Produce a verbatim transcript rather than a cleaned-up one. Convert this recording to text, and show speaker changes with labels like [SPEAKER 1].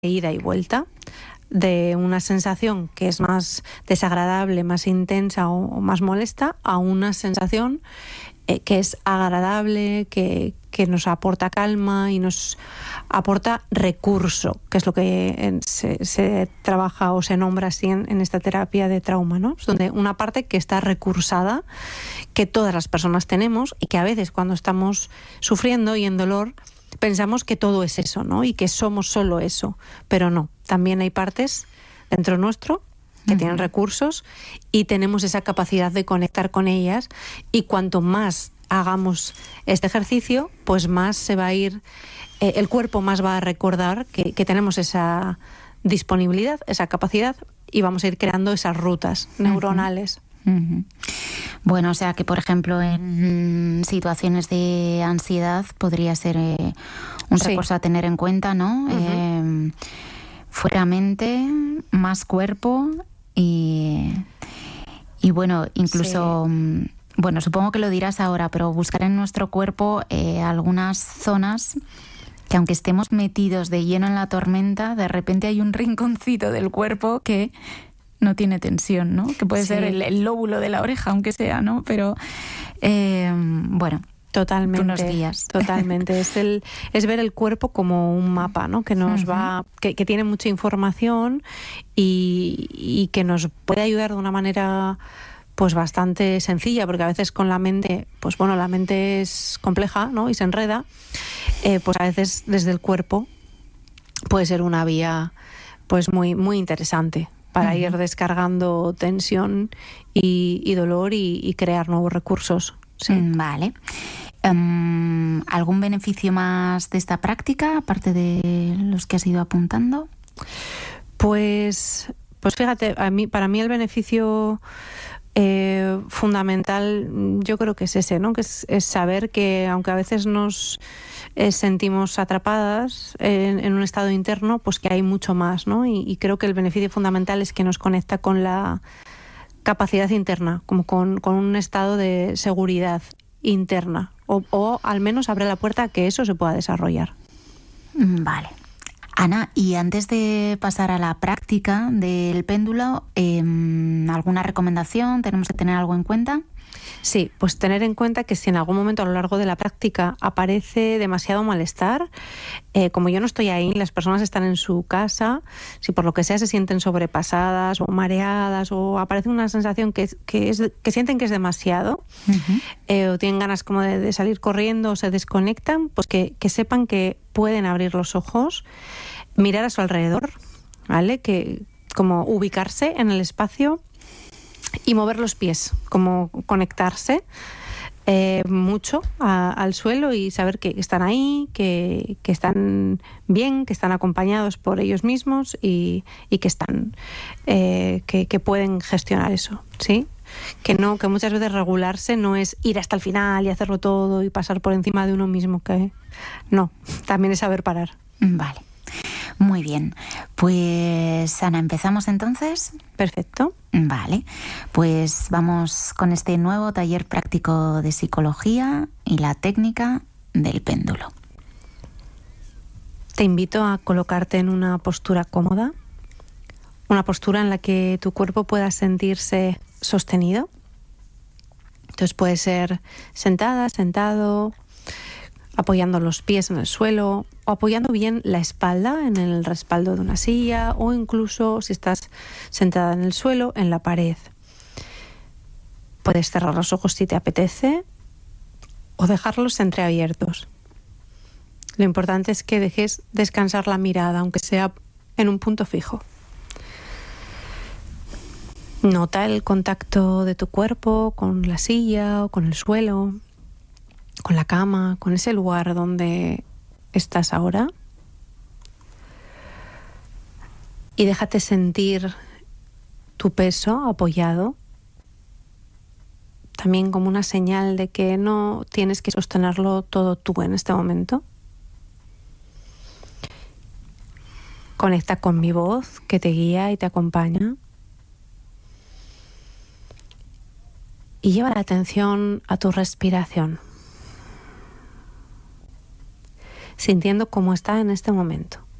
[SPEAKER 1] ida y vuelta, de una sensación que es más desagradable, más intensa o, o más molesta, a una sensación eh, que es agradable, que, que nos aporta calma y nos aporta recurso, que es lo que eh, se, se trabaja o se nombra así en, en esta terapia de trauma, ¿no? Es donde una parte que está recursada, que todas las personas tenemos y que a veces cuando estamos sufriendo y en dolor pensamos que todo es eso, ¿no? Y que somos solo eso, pero no. También hay partes dentro nuestro que uh-huh. tienen recursos y tenemos esa capacidad de conectar con ellas, y cuanto más hagamos este ejercicio, pues más se va a ir, eh, el cuerpo más va a recordar que, que tenemos esa disponibilidad, esa capacidad, y vamos a ir creando esas rutas neuronales.
[SPEAKER 2] Uh-huh. Uh-huh. Bueno, o sea que por ejemplo en situaciones de ansiedad podría ser eh, un
[SPEAKER 1] sí.
[SPEAKER 2] recurso a tener en cuenta, ¿no? Uh-huh. Eh, fuera mente, más cuerpo y, y bueno, incluso, sí. bueno, supongo que lo dirás ahora, pero buscar en nuestro cuerpo eh, algunas zonas que aunque estemos metidos de lleno en la tormenta, de repente hay un rinconcito del cuerpo que no tiene tensión, ¿no? Que puede sí. ser el, el lóbulo de la oreja, aunque sea, ¿no? Pero, eh, bueno,
[SPEAKER 1] totalmente,
[SPEAKER 2] tú nos guías.
[SPEAKER 1] Totalmente. Es el, es ver el cuerpo como un mapa, ¿no? Que nos uh-huh. va, que, que tiene mucha información y, y que nos puede ayudar de una manera pues bastante sencilla, porque a veces con la mente, pues bueno, la mente es compleja, ¿no? Y se enreda, eh, pues a veces desde el cuerpo puede ser una vía pues muy, muy interesante para uh-huh. ir descargando tensión y, y dolor y, y crear nuevos recursos. Sí.
[SPEAKER 2] Vale. Um, ¿Algún beneficio más de esta práctica, aparte de los que has ido apuntando?
[SPEAKER 1] Pues, pues fíjate, a mí, para mí el beneficio eh, fundamental yo creo que es ese, ¿no? Que es, es saber que aunque a veces nos eh, sentimos atrapadas en, en un estado interno, pues que hay mucho más, ¿no? Y, y creo que el beneficio fundamental es que nos conecta con la capacidad interna, como con, con un estado de seguridad interna, o, o al menos abre la puerta a que eso se pueda desarrollar.
[SPEAKER 2] Vale. Ana, y antes de pasar a la práctica del péndulo, eh, ¿alguna recomendación? ¿Tenemos que tener algo en cuenta?
[SPEAKER 1] Sí, pues tener en cuenta que si en algún momento a lo largo de la práctica aparece demasiado malestar, eh, como yo no estoy ahí, las personas están en su casa, si por lo que sea se sienten sobrepasadas o mareadas o aparece una sensación que, que, es, que sienten que es demasiado, uh-huh. eh, o tienen ganas como de, de salir corriendo o se desconectan, pues que, que sepan que pueden abrir los ojos, mirar a su alrededor, ¿vale? Que como ubicarse en el espacio y mover los pies, como conectarse eh, mucho a, al suelo y saber que están ahí, que, que están bien, que están acompañados por ellos mismos y, y que están eh, que, que pueden gestionar eso, ¿sí? Que no, que muchas veces regularse no es ir hasta el final y hacerlo todo y pasar por encima de uno mismo, que no, también es saber parar.
[SPEAKER 2] Vale. Muy bien, pues Ana, ¿empezamos entonces?
[SPEAKER 1] Perfecto.
[SPEAKER 2] Vale, pues vamos con este nuevo taller práctico de psicología y la técnica del péndulo.
[SPEAKER 1] Te invito a colocarte en una postura cómoda, una postura en la que tu cuerpo pueda sentirse sostenido. Entonces puede ser sentada, sentado, apoyando los pies en el suelo o apoyando bien la espalda en el respaldo de una silla o incluso si estás sentada en el suelo, en la pared. Puedes cerrar los ojos si te apetece o dejarlos entreabiertos. Lo importante es que dejes descansar la mirada, aunque sea en un punto fijo. Nota el contacto de tu cuerpo con la silla o con el suelo, con la cama, con ese lugar donde estás ahora. Y déjate sentir tu peso apoyado, también como una señal de que no tienes que sostenerlo todo tú en este momento. Conecta con mi voz que te guía y te acompaña. Y lleva la atención a tu respiración, sintiendo cómo está en este momento.